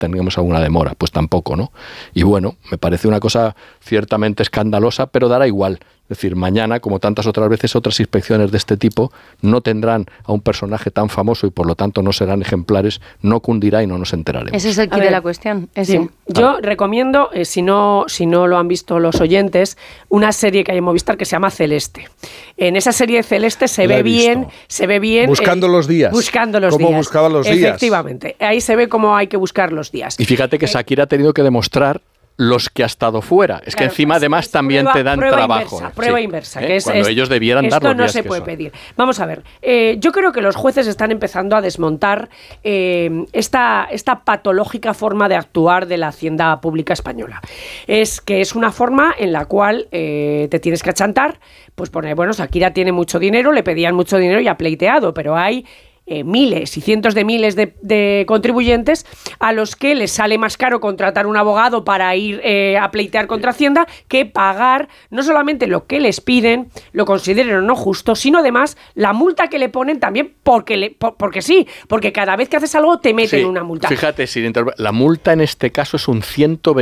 tengamos alguna demora. Pues tampoco, ¿no? Y bueno, me parece una cosa ciertamente escandalosa, pero dará igual. Es decir, mañana, como tantas otras veces, otras inspecciones de este tipo no tendrán a un personaje tan famoso y por lo tanto no serán ejemplares, no cundirá y no nos enteraremos. Ese es el quid de la cuestión. Sí. Yo recomiendo, si no lo han visto los oyentes, una serie que hay en Movistar que se llama Celeste. En esa serie de Celeste se ve bien. Buscando los días. Buscando los días. ¿Cómo buscaba los días? Efectivamente. Ahí se ve cómo hay que buscar los días. Y fíjate que Shakira ha tenido que demostrar los que ha estado fuera. Es que encima además también te dan trabajo. Prueba inversa. Que cuando ellos debieran dar los días. Esto no se puede pedir. Vamos a ver. Yo creo que los jueces están empezando a desmontar esta patológica forma de actuar de la hacienda pública española. Es una forma en la cual te tienes que achantar, pues poner, bueno, Shakira tiene mucho dinero, le pedían mucho dinero y ha pleiteado, pero hay miles y cientos de miles de contribuyentes a los que les sale más caro contratar un abogado para ir a pleitear contra Hacienda que pagar no solamente lo que les piden, lo consideren o no justo, sino además la multa que le ponen también porque sí, porque cada vez que haces algo te meten una multa. Fíjate, la multa en este caso es un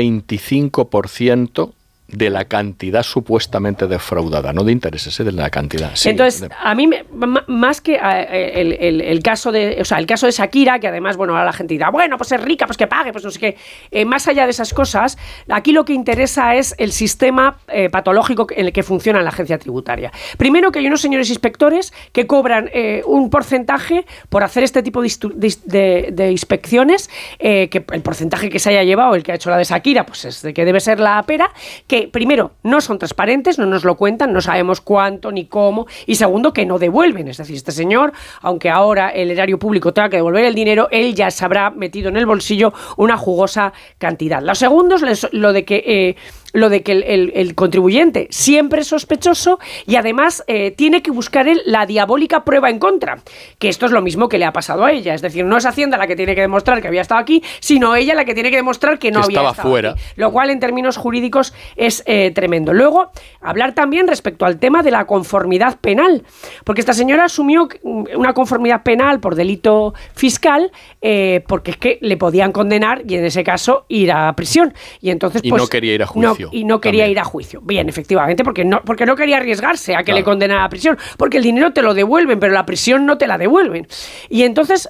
125% de la cantidad supuestamente defraudada, no de intereses, de la cantidad. Sí, entonces, a mí, más que el caso de Shakira, que además, bueno, ahora la gente dirá, bueno, pues es rica, pues que pague, pues no sé qué. Más allá de esas cosas, aquí lo que interesa es el sistema patológico en el que funciona la agencia tributaria. Primero, que hay unos señores inspectores que cobran un porcentaje por hacer este tipo de inspecciones, que el porcentaje que se haya llevado, el que ha hecho la de Shakira, pues es de que debe ser la pera, que primero no son transparentes, no nos lo cuentan, no sabemos cuánto ni cómo, y segundo que no devuelven, es decir, este señor, aunque ahora el erario público tenga que devolver el dinero, él ya se habrá metido en el bolsillo una jugosa cantidad. Lo segundo es lo de que el contribuyente siempre es sospechoso y además tiene que buscar él la diabólica prueba en contra, que esto es lo mismo que le ha pasado a ella, es decir, no es Hacienda la que tiene que demostrar que había estado aquí, sino ella la que tiene que demostrar que no había estado fuera aquí, lo cual en términos jurídicos es tremendo. Luego, hablar también respecto al tema de la conformidad penal, porque esta señora asumió una conformidad penal por delito fiscal porque es que le podían condenar y en ese caso ir a prisión, y entonces no quería ir a juicio. No quería ir a juicio. Bien, efectivamente, porque no quería arriesgarse a que le condenara a prisión, porque el dinero te lo devuelven, pero la prisión no te la devuelven. Y entonces,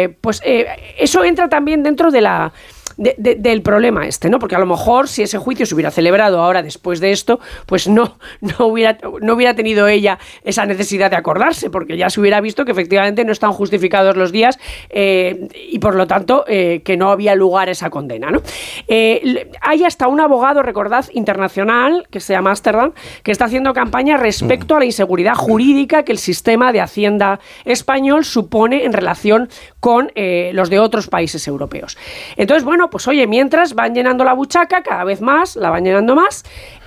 eso entra también dentro del problema ¿no? Porque a lo mejor si ese juicio se hubiera celebrado ahora después de esto, pues no hubiera tenido ella esa necesidad de acordarse, porque ya se hubiera visto que efectivamente no están justificados los días y por lo tanto que no había lugar a esa condena, ¿no? Hay hasta un abogado, recordad, internacional, que se llama Amsterdam, que está haciendo campaña respecto a la inseguridad jurídica que el sistema de Hacienda español supone en relación con los de otros países europeos. Entonces, bueno, pues oye, mientras van llenando la buchaca, cada vez más, la van llenando más,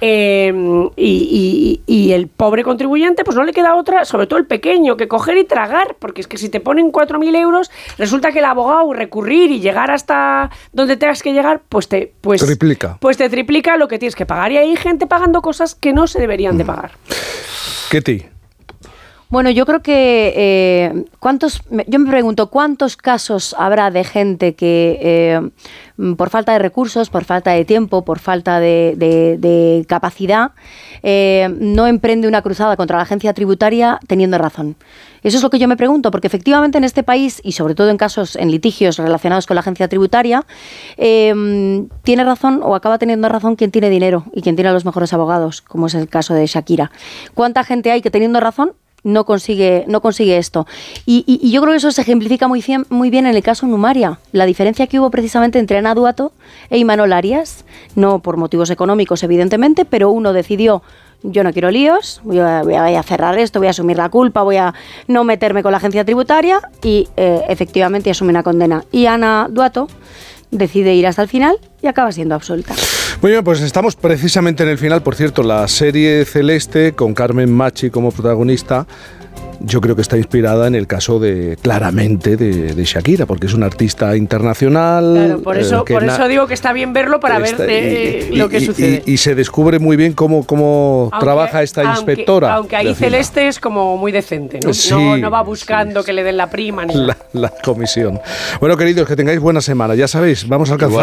y el pobre contribuyente, pues no le queda otra, sobre todo el pequeño, que coger y tragar, porque es que si te ponen 4.000 euros, resulta que el abogado recurrir y llegar hasta donde tengas que llegar, pues te triplica lo que tienes que pagar. Y hay gente pagando cosas que no se deberían de pagar. Ketty. Bueno, yo creo que yo me pregunto cuántos casos habrá de gente que por falta de recursos, por falta de tiempo, por falta de capacidad, no emprende una cruzada contra la agencia tributaria teniendo razón. Eso es lo que yo me pregunto, porque efectivamente en este país, y sobre todo en litigios relacionados con la agencia tributaria, tiene razón o acaba teniendo razón quien tiene dinero y quien tiene a los mejores abogados, como es el caso de Shakira. ¿Cuánta gente hay que teniendo razón no consigue esto? Y yo creo que eso se ejemplifica muy bien en el caso Numaria. La diferencia que hubo precisamente entre Ana Duato e Imanol Arias, no por motivos económicos evidentemente, pero uno decidió: yo no quiero líos, voy a cerrar esto, voy a asumir la culpa, voy a no meterme con la agencia tributaria, y efectivamente asume una condena. Y Ana Duato decide ir hasta el final y acaba siendo absuelta. Muy bien, pues estamos precisamente en el final. Por cierto, la serie Celeste, con Carmen Machi como protagonista, yo creo que está inspirada en el caso claramente de Shakira, porque es una artista internacional. Claro, por eso digo que está bien verlo para ver lo que sucede. Y se descubre muy bien cómo trabaja esta inspectora. Aunque ahí Celeste es como muy decente, ¿no? Sí, no va buscando que le den la prima. Ni la comisión. Bueno, queridos, que tengáis buena semana. Ya sabéis, vamos a alcanzar